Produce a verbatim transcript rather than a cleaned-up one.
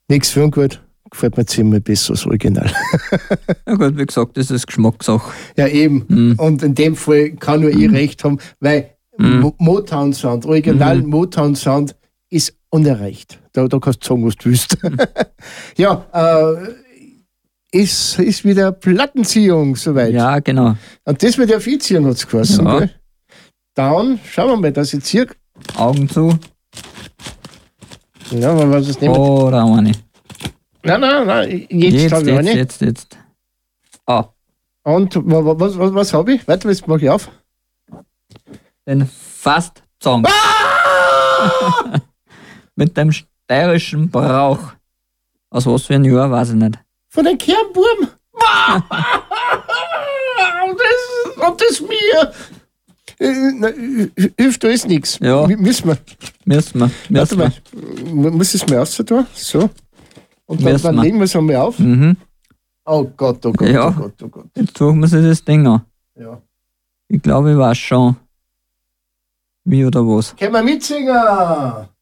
Nichts für ungut. Gefällt mir zehnmal besser als Original. Ja gut, wie gesagt, das ist Geschmackssache. Ja, eben. Mhm. Und in dem Fall kann nur ich recht haben, weil Mhm. Motown Sound, Original Mhm. Motown Sound ist unerreicht. Da, da kannst du sagen, was du willst. Ja, äh, ist, ist wieder Plattenziehung soweit. Ja, genau. Und das mit der Viehziehung hat es geheißen, Ja. gell? Dann schauen wir mal, dass ich ziehe. Augen zu. Ja, aber was ist nicht Oh, da eine. Nein, nein, nein, jetzt, Jetzt, habe ich jetzt, eine. jetzt, jetzt. Ah, Und wa- wa- was, was, was habe ich? Warte, jetzt mache ich auf. den Fastzong. Ah! Mit dem steirischen Brauch. Aus was für ein Jahr, weiß ich nicht. Von den Kernburm. Und das, und das mir. Äh, na, h- Hilft da ist nichts. Ja. Müssen wir. Müssen wir. Warte Müssen mal. wir. Mu- Muss ich es mir auszutun? So. Und dann, Müssen dann wir. legen wir es einmal auf. Mhm. Oh Gott, oh Gott, Ja. oh Gott, oh Gott. Jetzt suchen wir sich das Ding an. Ja. Ich glaube, ich weiß schon. Wie oder was. Können wir mitsingen?